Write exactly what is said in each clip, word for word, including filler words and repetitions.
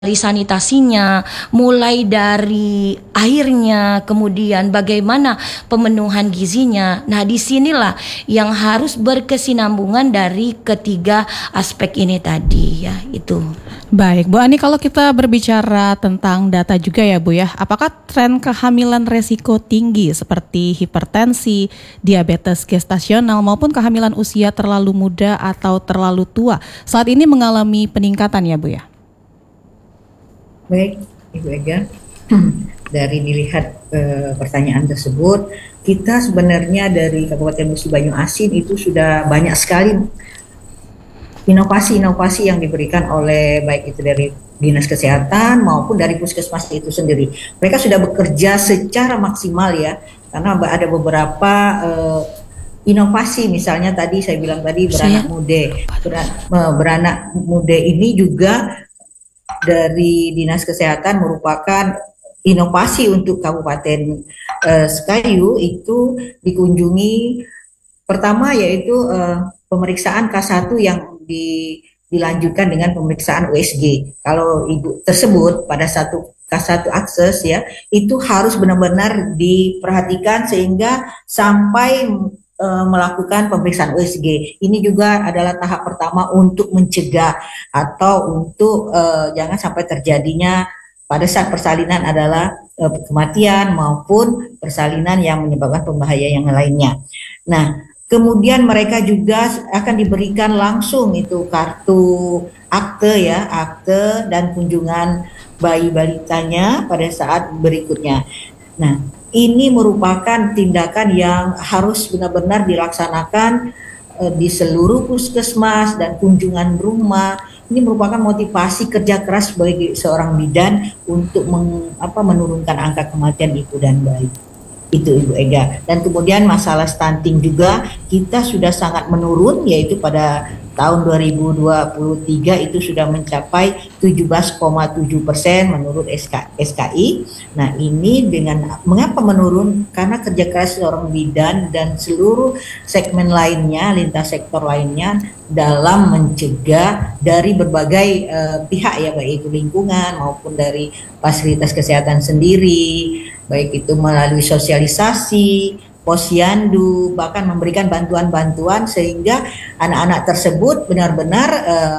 dari sanitasinya, mulai dari airnya, kemudian bagaimana pemenuhan gizinya. Nah, disinilah yang harus berkesinambungan dari ketiga aspek ini tadi ya, itu. Baik, Bu Ani, kalau kita berbicara tentang data juga ya Bu ya, apakah tren kehamilan resiko tinggi seperti hipertensi, diabetes gestasional maupun kehamilan usia terlalu muda atau terlalu tua saat ini mengalami peningkatan ya Bu ya? Baik, Ibu Ega, dari dilihat e, pertanyaan tersebut, kita sebenarnya dari Kabupaten Musi Banyu Asin itu sudah banyak sekali inovasi-inovasi yang diberikan oleh baik itu dari Dinas Kesehatan maupun dari Puskesmas itu sendiri. Mereka sudah bekerja secara maksimal ya, karena ada beberapa e, inovasi, misalnya tadi saya bilang tadi beranak muda, beranak muda ini juga dari Dinas Kesehatan merupakan inovasi untuk Kabupaten uh, Sekayu. Itu dikunjungi pertama yaitu uh, pemeriksaan K satu yang di, dilanjutkan dengan pemeriksaan U S G. Kalau ibu tersebut pada satu K satu akses ya, itu harus benar-benar diperhatikan sehingga sampai melakukan pemeriksaan U S G. Ini juga adalah tahap pertama untuk mencegah atau untuk uh, jangan sampai terjadinya pada saat persalinan adalah uh, kematian maupun persalinan yang menyebabkan pembahaya yang lainnya. Nah, kemudian mereka juga akan diberikan langsung itu kartu akte ya, akte dan kunjungan bayi balitanya pada saat berikutnya. Nah, ini merupakan tindakan yang harus benar-benar dilaksanakan e, di seluruh puskesmas dan kunjungan rumah. Ini merupakan motivasi kerja keras bagi seorang bidan untuk meng, apa, menurunkan angka kematian ibu dan bayi. Itu Ibu Ega. Dan kemudian masalah stunting juga kita sudah sangat menurun, yaitu pada tahun dua ribu dua puluh tiga itu sudah mencapai tujuh belas koma tujuh persen menurut S K I. Nah, ini dengan mengapa menurun? Karena kerja keras seorang bidan dan seluruh segmen lainnya, lintas sektor lainnya dalam mencegah dari berbagai uh, pihak ya, baik itu lingkungan maupun dari fasilitas kesehatan sendiri, baik itu melalui sosialisasi, posyandu, bahkan memberikan bantuan-bantuan sehingga anak-anak tersebut benar-benar uh,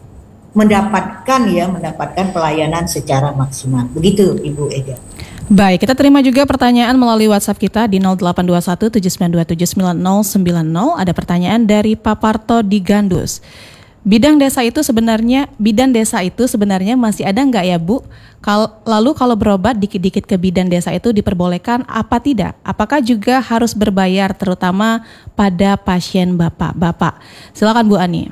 mendapatkan ya mendapatkan pelayanan secara maksimal. Begitu Ibu Ega. Baik, kita terima juga pertanyaan melalui WhatsApp kita di nol delapan dua satu tujuh sembilan dua tujuh sembilan nol sembilan nol. Ada pertanyaan dari Pak Parto di Gandus. Bidang desa itu sebenarnya bidan desa itu sebenarnya masih ada nggak ya Bu? Kal- lalu kalau berobat dikit-dikit ke bidan desa itu diperbolehkan apa tidak? Apakah juga harus berbayar terutama pada pasien bapak-bapak? Silakan Bu Ani.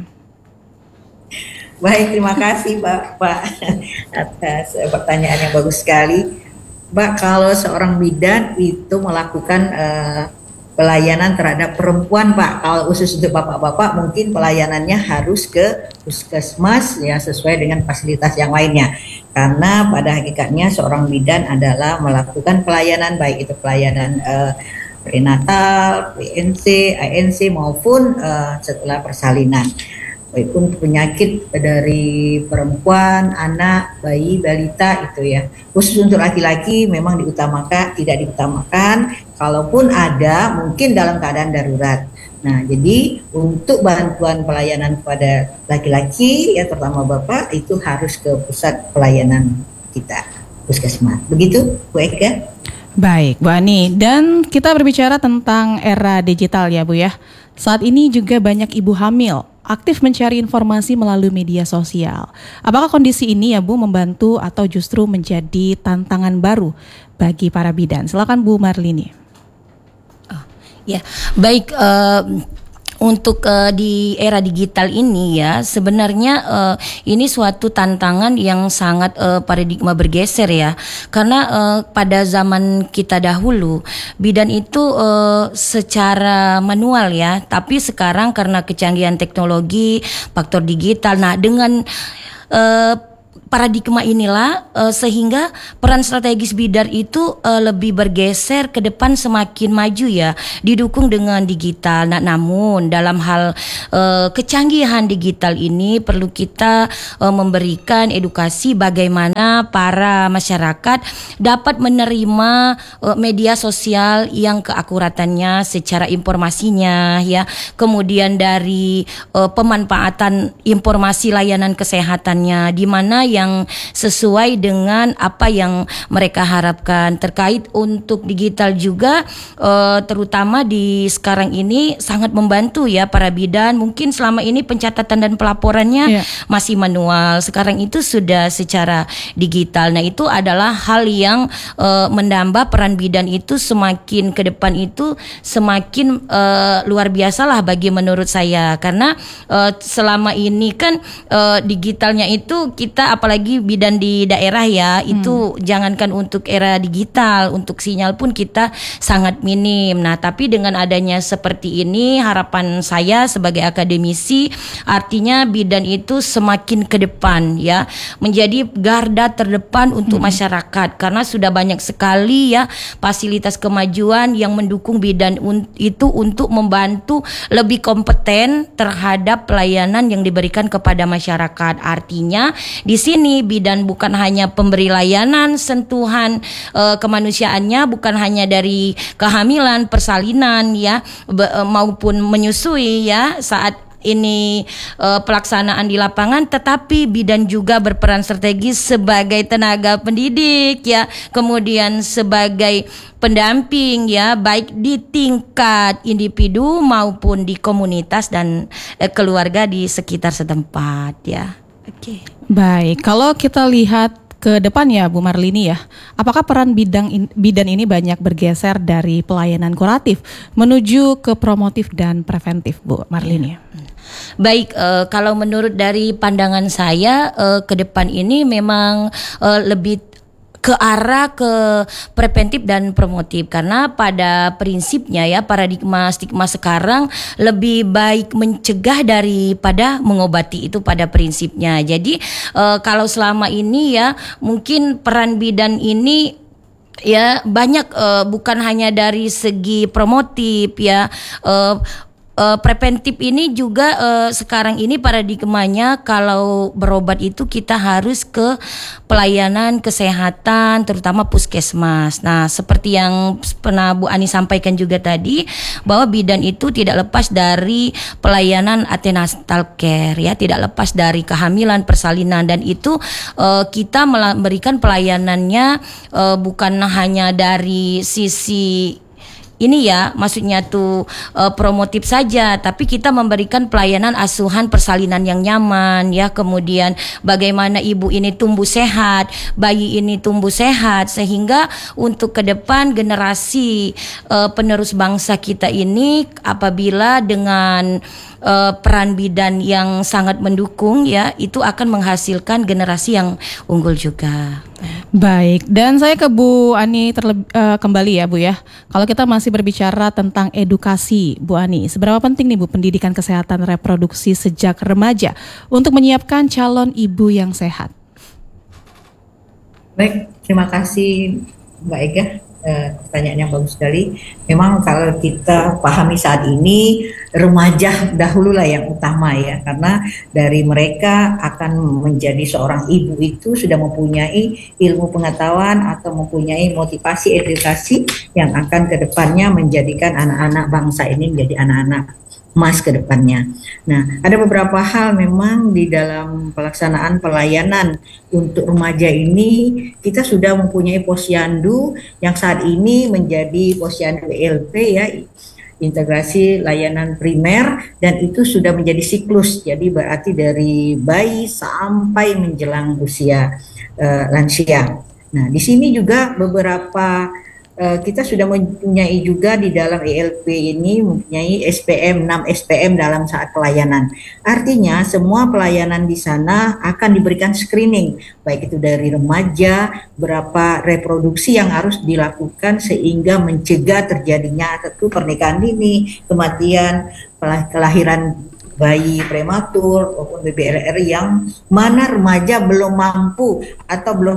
Baik, terima kasih Pak, Pak atas pertanyaan yang bagus sekali. Mbak, kalau seorang bidan itu melakukan uh, pelayanan terhadap perempuan, Pak. Kalau khusus untuk bapak-bapak mungkin pelayanannya harus ke puskesmas ya, sesuai dengan fasilitas yang lainnya. Karena pada hakikatnya seorang bidan adalah melakukan pelayanan baik itu pelayanan uh, prenatal, P N C, A N C maupun uh, setelah persalinan. Baik untuk penyakit dari perempuan, anak, bayi, balita itu ya. Khusus untuk laki-laki memang diutamakan, tidak diutamakan. Kalaupun ada mungkin dalam keadaan darurat. Nah, jadi untuk bantuan pelayanan kepada laki-laki ya terutama bapak itu harus ke pusat pelayanan kita, puskesmas. Begitu, Bu Eka. Baik, Bu Ani. Dan kita berbicara tentang era digital ya Bu ya. Saat ini juga banyak ibu hamil aktif mencari informasi melalui media sosial. Apakah kondisi ini ya Bu membantu atau justru menjadi tantangan baru bagi para bidan? Silakan Bu Marlini. Oh, ya, baik. Uh, Untuk uh, di era digital ini ya sebenarnya uh, ini suatu tantangan yang sangat uh, paradigma bergeser ya, karena uh, pada zaman kita dahulu bidan itu uh, secara manual ya, tapi sekarang karena kecanggihan teknologi, faktor digital, nah dengan uh, paradigma inilah uh, sehingga peran strategis bidan itu uh, lebih bergeser ke depan semakin maju ya, didukung dengan digital. Nah, namun dalam hal uh, kecanggihan digital ini perlu kita uh, memberikan edukasi bagaimana para masyarakat dapat menerima uh, media sosial yang keakuratannya secara informasinya ya, kemudian dari uh, pemanfaatan informasi layanan kesehatannya di mana yang sesuai dengan apa yang mereka harapkan. Terkait untuk digital juga uh, terutama di sekarang ini sangat membantu ya para bidan. Mungkin selama ini pencatatan dan pelaporannya yeah. masih manual, sekarang itu sudah secara digital. Nah, itu adalah hal yang uh, menambah peran bidan itu semakin ke depan itu semakin uh, luar biasa lah bagi menurut saya, karena uh, selama ini kan uh, digitalnya itu kita apalagi bidan di daerah ya, hmm. itu jangankan untuk era digital, untuk sinyal pun kita sangat minim. Nah, tapi dengan adanya seperti ini, harapan saya sebagai akademisi artinya bidan itu semakin ke depan ya, menjadi garda terdepan untuk hmm. masyarakat, karena sudah banyak sekali ya fasilitas kemajuan yang mendukung bidan un- itu untuk membantu lebih kompeten terhadap pelayanan yang diberikan kepada masyarakat. Artinya di sini bidan bukan hanya pemberi layanan sentuhan e, kemanusiaannya, bukan hanya dari kehamilan, persalinan ya be, e, maupun menyusui ya saat ini uh, pelaksanaan di lapangan, tetapi bidan juga berperan strategis sebagai tenaga pendidik ya, kemudian sebagai pendamping ya, baik di tingkat individu maupun di komunitas dan uh, keluarga di sekitar setempat ya. Oke. Okay. Baik, kalau kita lihat ke depan ya Bu Marlini ya, apakah peran bidang in, bidan ini banyak bergeser dari pelayanan kuratif menuju ke promotif dan preventif, Bu Marlini? Ya. Baik, uh, kalau menurut dari pandangan saya uh, ke depan ini memang uh, lebih ke arah ke preventif dan promotif, karena pada prinsipnya ya paradigma stigma sekarang lebih baik mencegah daripada mengobati, itu pada prinsipnya. Jadi uh, kalau selama ini ya mungkin peran bidan ini ya banyak uh, bukan hanya dari segi promotif ya, uh, Uh, preventif ini juga uh, sekarang ini paradigmanya kalau berobat itu kita harus ke pelayanan kesehatan terutama puskesmas. Nah, seperti yang pernah Bu Ani sampaikan juga tadi, bahwa bidan itu tidak lepas dari pelayanan antenatal care ya, tidak lepas dari kehamilan, persalinan, dan itu uh, kita memberikan pelayanannya uh, bukan hanya dari sisi ini ya, maksudnya tuh uh, promotif saja, tapi kita memberikan pelayanan asuhan persalinan yang nyaman ya, kemudian bagaimana ibu ini tumbuh sehat, bayi ini tumbuh sehat, sehingga untuk ke depan generasi uh, penerus bangsa kita ini apabila dengan uh, peran bidan yang sangat mendukung ya, itu akan menghasilkan generasi yang unggul juga. Baik, dan saya ke Bu Ani terlebih uh, kembali ya Bu ya. Kalau kita masih berbicara tentang edukasi, Bu Ani, seberapa penting nih Bu pendidikan kesehatan reproduksi sejak remaja untuk menyiapkan calon ibu yang sehat? Baik, terima kasih Mbak Ega. Eh, pertanyaan yang bagus sekali. Memang kalau kita pahami saat ini remaja dahululah yang utama ya, karena dari mereka akan menjadi seorang ibu itu sudah mempunyai ilmu pengetahuan atau mempunyai motivasi edukasi yang akan kedepannya menjadikan anak-anak bangsa ini menjadi anak-anak emas ke depannya. Nah, ada beberapa hal memang di dalam pelaksanaan pelayanan untuk remaja ini kita sudah mempunyai posyandu yang saat ini menjadi posyandu E L P ya, integrasi layanan primer, dan itu sudah menjadi siklus. Jadi berarti dari bayi sampai menjelang usia uh, lansia. Nah, di sini juga beberapa Uh, kita sudah mempunyai juga di dalam E L P ini mempunyai S P M, enam S P M dalam saat pelayanan. Artinya semua pelayanan di sana akan diberikan screening, baik itu dari remaja, berapa reproduksi yang harus dilakukan sehingga mencegah terjadinya satu pernikahan dini, kematian, kelahiran bayi prematur maupun B B R R yang mana remaja belum mampu atau belum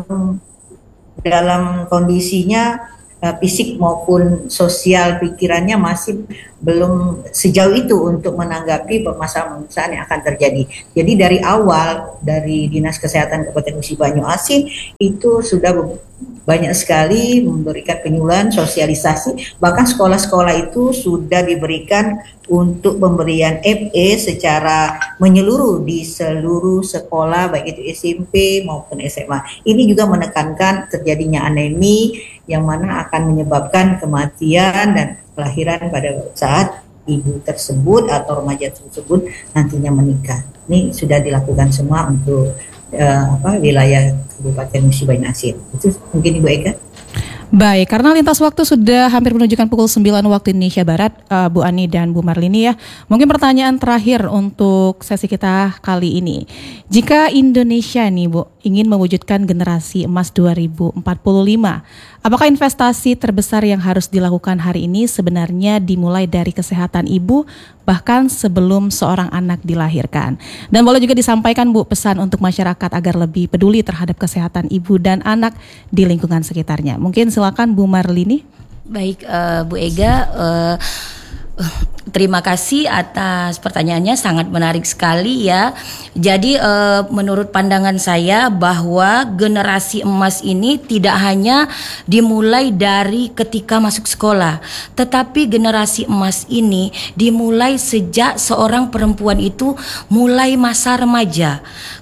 dalam kondisinya uh, fisik maupun sosial pikirannya masih belum sejauh itu untuk menanggapi permasalahan-permasalahan yang akan terjadi. Jadi dari awal dari Dinas Kesehatan Kabupaten Musi Banyu Asin itu sudah banyak sekali memberikan penyuluhan, sosialisasi, bahkan sekolah-sekolah itu sudah diberikan untuk pemberian F E secara menyeluruh di seluruh sekolah baik itu S M P maupun S M A. Ini juga menekankan terjadinya anemi yang mana akan menyebabkan kematian dan kelahiran pada saat ibu tersebut atau remaja tersebut nantinya menikah. Ini sudah dilakukan semua untuk uh, apa wilayah Kabupaten Musi Banyu Asin. Itu mungkin Ibu Ega. Baik, karena lintas waktu sudah hampir menunjukkan pukul sembilan waktu Indonesia Barat, uh, Bu Ani dan Bu Marlini ya. Mungkin pertanyaan terakhir untuk sesi kita kali ini. Jika Indonesia nih Bu ingin mewujudkan generasi emas dua ribu empat puluh lima, apakah investasi terbesar yang harus dilakukan hari ini sebenarnya dimulai dari kesehatan ibu bahkan sebelum seorang anak dilahirkan? Dan boleh juga disampaikan Bu pesan untuk masyarakat agar lebih peduli terhadap kesehatan ibu dan anak di lingkungan sekitarnya. Mungkin silakan Bu Marlini. Baik, uh, Bu Ega, uh, uh, terima kasih atas pertanyaannya, sangat menarik sekali ya. Jadi uh, menurut pandangan saya bahwa generasi emas ini tidak hanya dimulai dari ketika masuk sekolah, tetapi generasi emas ini dimulai sejak seorang perempuan itu mulai masa remaja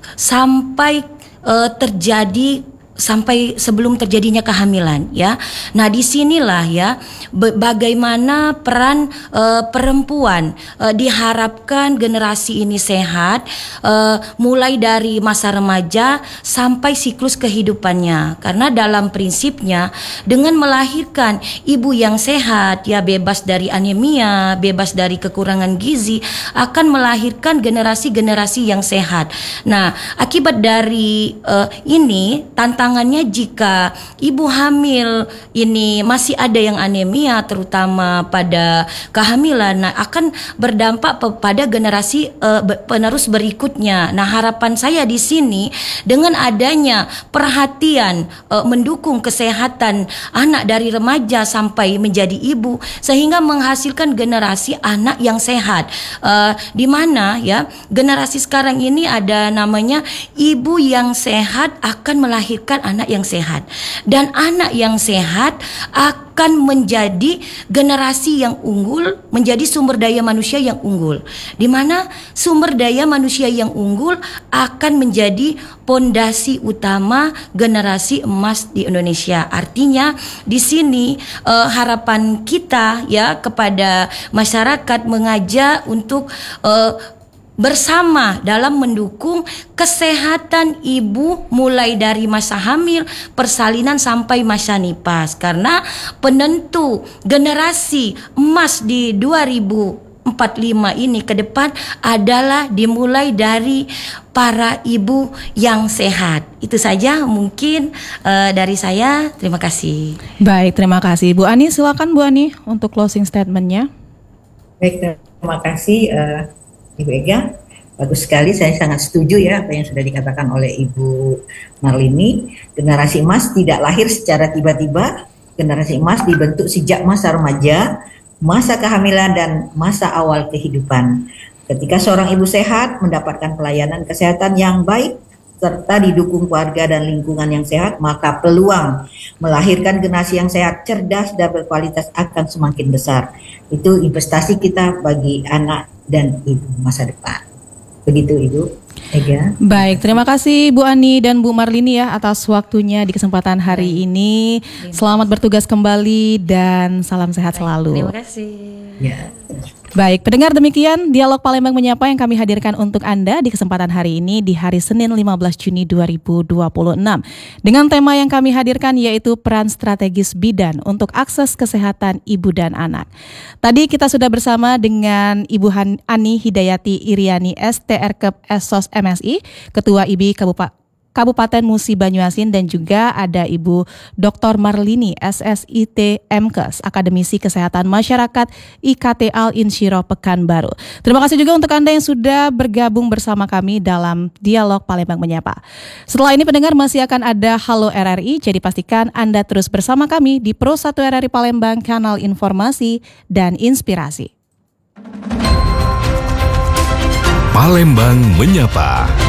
sampai uh, terjadi sampai sebelum terjadinya kehamilan ya. Nah, disinilah ya bagaimana peran uh, perempuan uh, diharapkan generasi ini sehat uh, mulai dari masa remaja sampai siklus kehidupannya. Karena dalam prinsipnya dengan melahirkan ibu yang sehat ya, bebas dari anemia, bebas dari kekurangan gizi, akan melahirkan generasi-generasi yang sehat. Nah, akibat dari uh, ini tantangan Tantangannya jika ibu hamil ini masih ada yang anemia terutama pada kehamilan, nah akan berdampak pada generasi uh, penerus berikutnya. Nah, harapan saya di sini dengan adanya perhatian uh, mendukung kesehatan anak dari remaja sampai menjadi ibu sehingga menghasilkan generasi anak yang sehat. Uh, di mana ya generasi sekarang ini ada namanya ibu yang sehat akan melahirkan anak yang sehat, dan anak yang sehat akan menjadi generasi yang unggul, menjadi sumber daya manusia yang unggul, di mana sumber daya manusia yang unggul akan menjadi pondasi utama generasi emas di Indonesia. Artinya di sini eh, harapan kita ya kepada masyarakat mengajak untuk eh, bersama dalam mendukung kesehatan ibu mulai dari masa hamil, persalinan sampai masa nipas. Karena penentu generasi emas di dua ribu empat puluh lima ini ke depan adalah dimulai dari para ibu yang sehat. Itu saja mungkin uh, dari saya. Terima kasih. Baik, terima kasih. Bu Ani, silakan Bu Ani untuk closing statement-nya. Baik, terima kasih uh... Ibu Ega, bagus sekali, saya sangat setuju ya apa yang sudah dikatakan oleh Ibu Marlini. Generasi emas tidak lahir secara tiba-tiba, generasi emas dibentuk sejak masa remaja, masa kehamilan dan masa awal kehidupan. Ketika seorang ibu sehat, mendapatkan pelayanan kesehatan yang baik, serta didukung keluarga dan lingkungan yang sehat, maka peluang melahirkan generasi yang sehat, cerdas, dan berkualitas akan semakin besar. Itu investasi kita bagi anak dan ibu masa depan. Begitu Ibu Ega. Baik, terima kasih Bu Ani dan Bu Marlini ya atas waktunya di kesempatan hari ini. Selamat bertugas kembali dan salam sehat selalu. Terima kasih. Ya. Baik, pendengar, demikian Dialog Palembang Menyapa yang kami hadirkan untuk Anda di kesempatan hari ini di hari Senin lima belas Juni dua ribu dua puluh enam. Dengan tema yang kami hadirkan yaitu peran strategis bidan untuk akses kesehatan ibu dan anak. Tadi kita sudah bersama dengan Ibu Ani Hidayati Iriani S T R K E P S O S M S I, Ketua I B I Kabupaten Kabupaten Musi Banyuasin, dan juga ada Ibu Doktor Marlini S S I T Mkes, Akademisi Kesehatan Masyarakat I K T Al Insyiro Pekanbaru. Terima kasih juga untuk Anda yang sudah bergabung bersama kami dalam Dialog Palembang Menyapa. Setelah ini pendengar masih akan ada Halo R R I, jadi pastikan Anda terus bersama kami di Pro satu R R I Palembang, kanal informasi dan inspirasi. Palembang Menyapa.